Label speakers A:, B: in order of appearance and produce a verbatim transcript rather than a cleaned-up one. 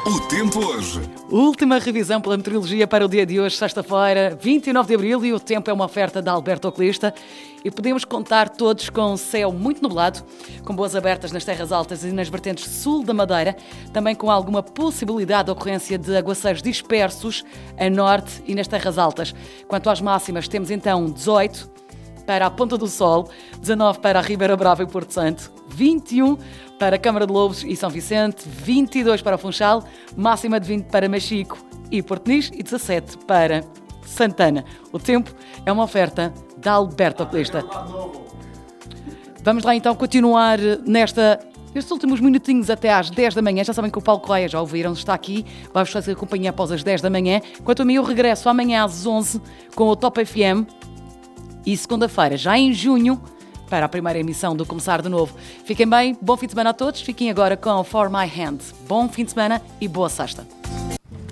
A: O tempo hoje.
B: Última revisão pela meteorologia para o dia de hoje, sexta-feira, vinte e nove de abril, e o tempo é uma oferta da Alberto Oculista. E podemos contar todos com céu muito nublado, com boas abertas nas terras altas e nas vertentes sul da Madeira, também com alguma possibilidade de ocorrência de aguaceiros dispersos a norte e nas terras altas. Quanto às máximas, temos então dezoito para a Ponta do Sol, dezanove para a Ribeira Brava e Porto Santo, vinte e um para a Câmara de Lobos e São Vicente, vinte e dois para o Funchal, máxima de vinte para Machico e Porto Nis e dezassete para Santana. O tempo é uma oferta da Alberto Oculista. Vamos lá então continuar nesta... Estes últimos minutinhos até às dez da manhã. Já sabem que o Paulo Correia, já ouviram, está aqui. Vai-vos fazer companhia após as dez da manhã. Quanto a mim, eu regresso amanhã às onze com o Top F M. E segunda-feira, já em junho, para a primeira emissão do Começar de Novo. Fiquem bem, bom fim de semana a todos. Fiquem agora com For My Hand. Bom fim de semana e boa sexta.